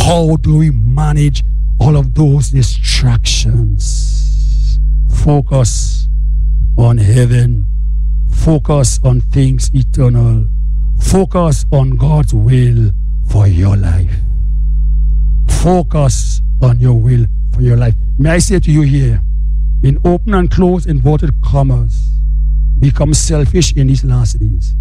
How do we manage all of those distractions? Focus on heaven. Focus on things eternal. Focus on God's will for your life. Focus on your will for your life. May I say to you here, in open and closed inverted commas, become selfish in these last days.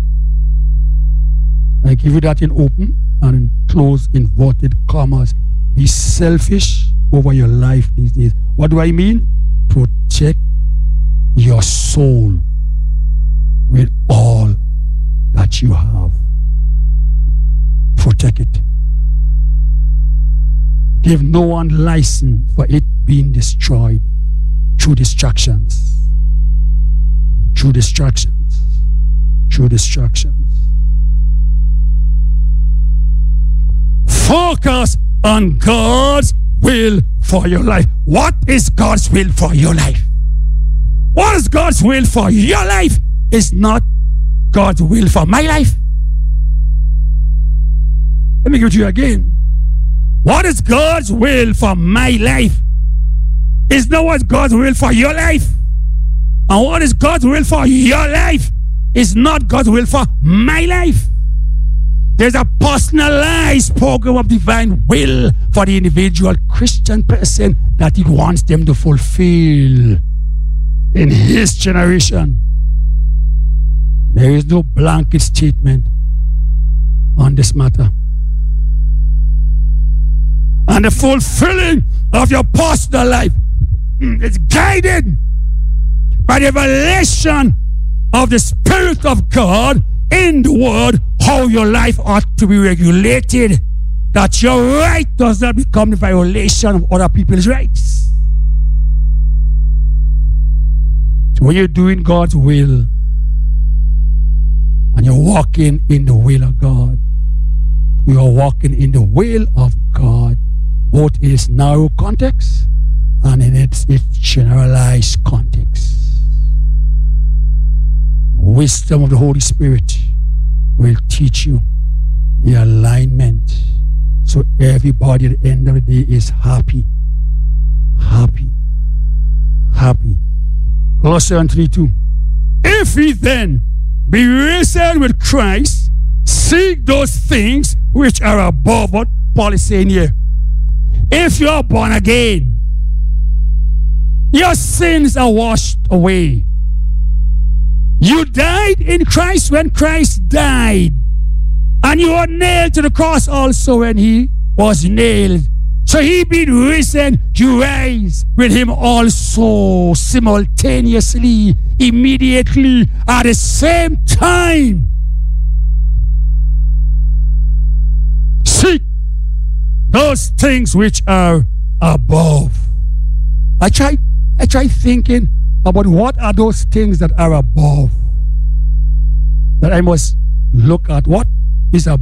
I give you that in open and in closed inverted commas. Be selfish over your life these days. What do I mean? Protect your soul with all that you have. Protect it. Give no one license for it being destroyed through distractions. Through distractions. Through distractions. Focus on God's will for your life. What is God's will for your life? What is God's will for your life is not God's will for my life. Let me give it to you again. What is God's will for my life is not what God's will for your life. And what is God's will for your life is not God's will for my life. There's a personalized program of divine will for the individual Christian person that He wants them to fulfill in His generation. There is no blanket statement on this matter. And the fulfilling of your personal life is guided by the revelation of the Spirit of God in the Word, how your life ought to be regulated, that your right does not become the violation of other people's rights. So when you're doing God's will and you're walking in the will of God, you are walking in the will of God, both in its narrow context and in its generalized context. Wisdom of the Holy Spirit will teach you the alignment so everybody at the end of the day is happy. Happy. Happy. Colossians 3:2. If we then be risen with Christ, seek those things which are above. What Paul is saying here. If you are born again, your sins are washed away. You died in Christ when Christ died. And you were nailed to the cross also when He was nailed. So He being risen, you rise with Him also simultaneously, immediately, at the same time. Seek those things which are above. I try thinking about what are those things that are above that I must look at. What is above?